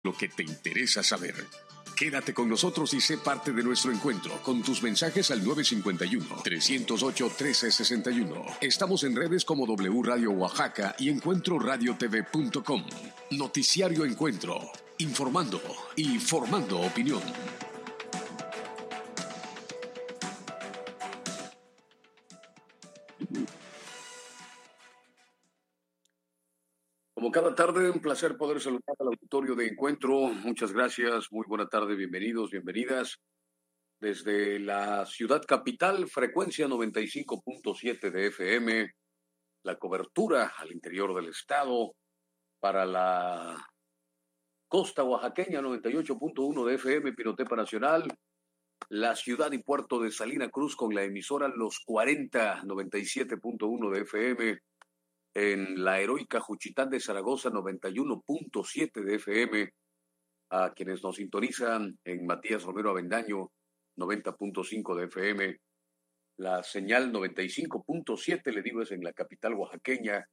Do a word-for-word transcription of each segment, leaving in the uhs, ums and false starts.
Lo que te interesa saber. Quédate con nosotros y sé parte de nuestro encuentro con tus mensajes al nueve cinco uno, tres cero ocho, uno tres seis uno. Estamos en redes como W Radio Oaxaca y encuentro radio t v punto com. Noticiario Encuentro, informando y formando opinión. Como cada tarde, un placer poder saludar al auditorio de Encuentro. Muchas gracias, muy buena tarde, bienvenidos, bienvenidas. Desde la ciudad capital, frecuencia noventa y cinco punto siete de F M, la cobertura al interior del estado, para la costa oaxaqueña, noventa y ocho punto uno de F M, Pinotepa Nacional, la ciudad y puerto de Salina Cruz con la emisora Los cuarenta, noventa y siete punto uno de F M, en la heroica Juchitán de Zaragoza, noventa y uno punto siete de F M, a quienes nos sintonizan en Matías Romero Avendaño, noventa punto cinco de F M, la señal noventa y cinco punto siete, le digo, es en la capital oaxaqueña,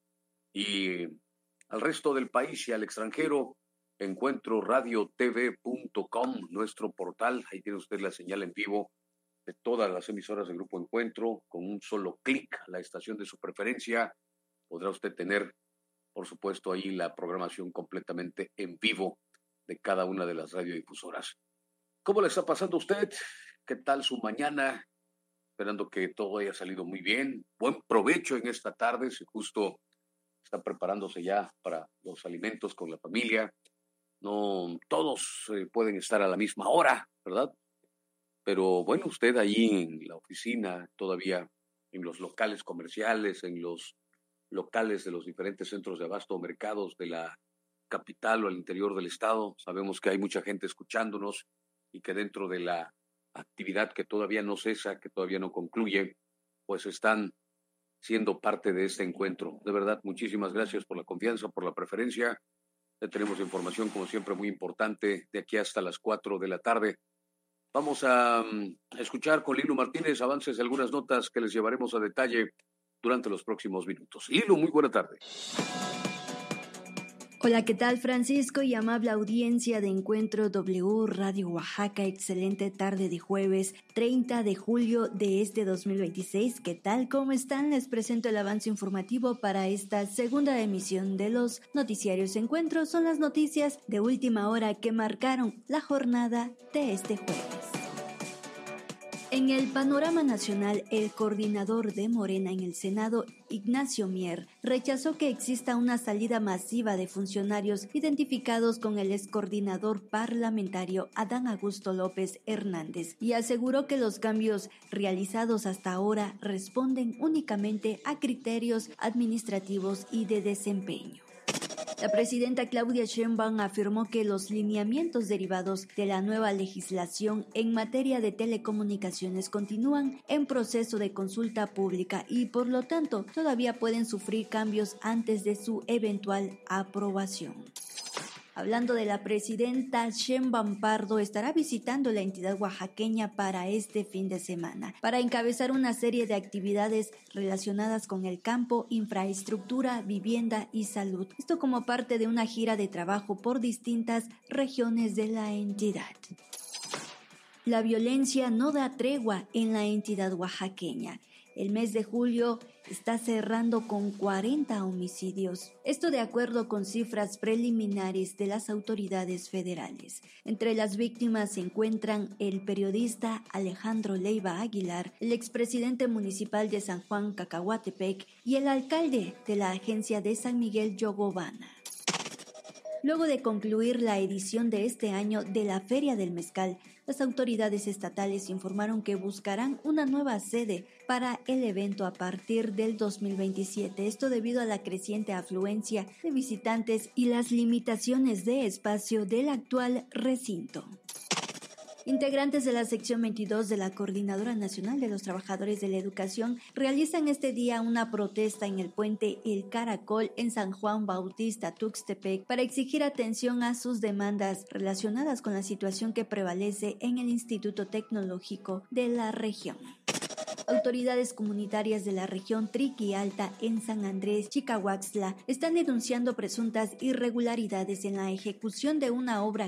y al resto del país y al extranjero, encuentro radio t v punto com, nuestro portal. Ahí tiene usted la señal en vivo de todas las emisoras del Grupo Encuentro. Con un solo clic a la estación de su preferencia, podrá usted tener, por supuesto, ahí la programación completamente en vivo de cada una de las radiodifusoras. ¿Cómo le está pasando a usted? ¿Qué tal su mañana? Esperando que todo haya salido muy bien. Buen provecho en esta tarde, si justo está preparándose ya para los alimentos con la familia. No todos eh, pueden estar a la misma hora, ¿verdad? Pero bueno, usted ahí en la oficina, todavía en los locales comerciales, en los locales de los diferentes centros de abasto o mercados de la capital o al interior del estado. Sabemos que hay mucha gente escuchándonos y que dentro de la actividad que todavía no cesa, que todavía no concluye, pues están siendo parte de este encuentro. De verdad, muchísimas gracias por la confianza, por la preferencia. Ya tenemos información, como siempre, muy importante de aquí hasta las cuatro de la tarde. Vamos a um, escuchar con Lilo Martínez avances de algunas notas que les llevaremos a detalle durante los próximos minutos. Lilo, muy buena tarde. Hola, ¿qué tal, Francisco y amable audiencia de Encuentro W Radio Oaxaca? Excelente tarde de jueves treinta de julio de este dos mil veintiséis. ¿Qué tal? ¿Cómo están? Les presento el avance informativo para esta segunda emisión de los noticiarios Encuentro. Son las noticias de última hora que marcaron la jornada de este jueves. En el panorama nacional, el coordinador de Morena en el Senado, Ignacio Mier, rechazó que exista una salida masiva de funcionarios identificados con el excoordinador parlamentario Adán Augusto López Hernández y aseguró que los cambios realizados hasta ahora responden únicamente a criterios administrativos y de desempeño. La presidenta Claudia Sheinbaum afirmó que los lineamientos derivados de la nueva legislación en materia de telecomunicaciones continúan en proceso de consulta pública y, por lo tanto, todavía pueden sufrir cambios antes de su eventual aprobación. Hablando de la presidenta, Sheinbaum Pardo estará visitando la entidad oaxaqueña para este fin de semana, para encabezar una serie de actividades relacionadas con el campo, infraestructura, vivienda y salud. Esto como parte de una gira de trabajo por distintas regiones de la entidad. La violencia no da tregua en la entidad oaxaqueña. El mes de julio está cerrando con cuarenta homicidios. Esto de acuerdo con cifras preliminares de las autoridades federales. Entre las víctimas se encuentran el periodista Alejandro Leiva Aguilar, el expresidente municipal de San Juan Cacahuatepec y el alcalde de la agencia de San Miguel Yogobana. Luego de concluir la edición de este año de la Feria del Mezcal, las autoridades estatales informaron que buscarán una nueva sede para el evento a partir del dos mil veintisiete. Esto debido a la creciente afluencia de visitantes y las limitaciones de espacio del actual recinto. Integrantes de la sección veintidós de la Coordinadora Nacional de los Trabajadores de la Educación realizan este día una protesta en el puente El Caracol en San Juan Bautista, Tuxtepec, para exigir atención a sus demandas relacionadas con la situación que prevalece en el Instituto Tecnológico de la región. Autoridades comunitarias de la región Triqui Alta en San Andrés, Chicahuaxtla, están denunciando presuntas irregularidades en la ejecución de una obra